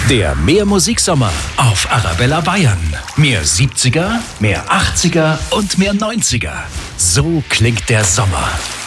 Der Mehr-Musik-Sommer auf Arabella Bayern. Mehr 70er, mehr 80er und mehr 90er. So klingt der Sommer.